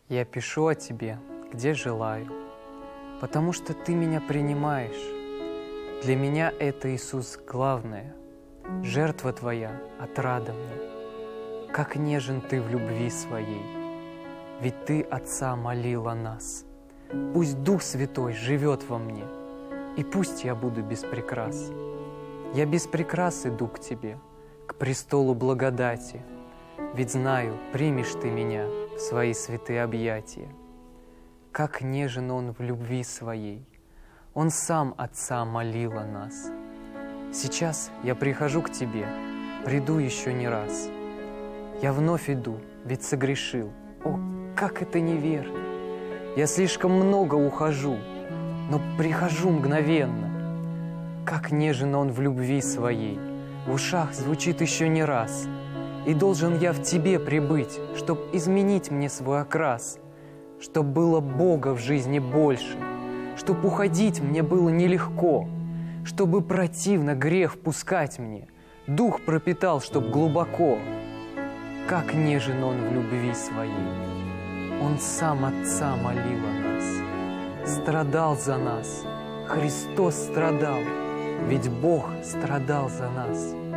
Я пишу о тебе, где желаю, потому что ты меня принимаешь. Для меня это, Иисус, главное. Жертва твоя отрада мне. Как нежен ты в любви своей, ведь ты Отца молил о нас. Пусть Дух Святой живет во мне, и пусть я буду без прикрас. Я без прикрас иду к тебе, к престолу благодати, ведь знаю, примешь ты меня в свои святые объятия. Как нежен Он в любви своей, Он сам Отца молил о нас. Сейчас я прихожу к тебе, приду еще не раз. Я вновь иду, ведь согрешил. О, как это неверно! Я слишком много ухожу, но прихожу мгновенно. Как нежен Он в любви своей, в ушах звучит еще не раз. И должен я в тебе прибыть, чтоб изменить мне свой окрас, чтоб было Бога в жизни больше, чтоб уходить мне было нелегко, чтобы противно грех впускать мне, дух пропитал, чтоб глубоко. Как нежен Он в любви своей, Он сам Отца молил о нас, страдал за нас, Христос страдал, ведь Бог страдал за нас.